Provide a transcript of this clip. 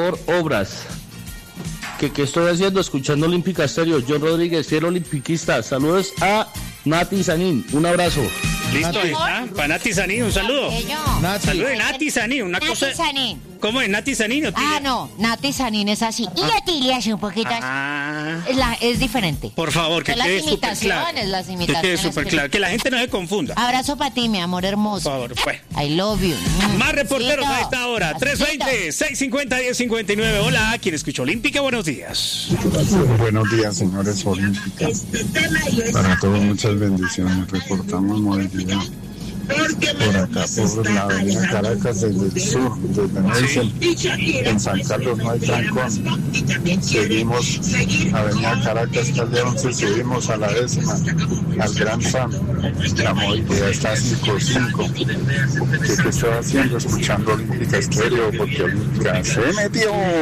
por obras. ¿Qué estoy haciendo? Escuchando Olímpica Estéreo. John Rodríguez, fiel olimpiquista. Saludos a Nati Sanín. Un abrazo. Listo, ahí está. Para Nati Sanín, un saludo. Saludos de Nati Sanín. Una Nati cosa. Sanín. ¿Cómo es Nati Sanín? No, Nati Sanín es así. Y Otilia es un poquito así. Es diferente. Por favor, que quede súper claro. Las imitaciones. Que quede súper claro. Que la gente no se confunda. Abrazo para ti, mi amor hermoso. Por favor, pues. I love you. Más reporteros a esta hora. 320-650-1059. Hola, ¿quién escucha Olímpica? Buenos días. Buenos días, señores Olímpicas. Para todos, muchas bendiciones. Reportamos movilidad. Por acá, por la avenida Caracas, desde el sur, desde Nelson, en San Carlos no hay trancón. Seguimos, avenida Caracas, calle 11, subimos a la 10ª, al Gran San. La movilidad está a 5-5. ¿Qué estoy haciendo? Escuchando Olímpica Estéreo, porque Olímpica se metió.